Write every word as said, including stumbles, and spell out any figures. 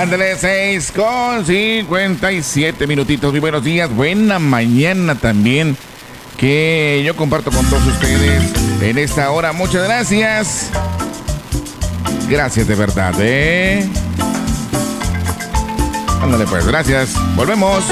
Ándale, seis con cincuenta y siete minutitos. Muy buenos días, buena mañana también, que yo comparto con todos ustedes en esta hora. Muchas gracias. Gracias de verdad, ¿eh? Ándale pues, gracias. Volvemos.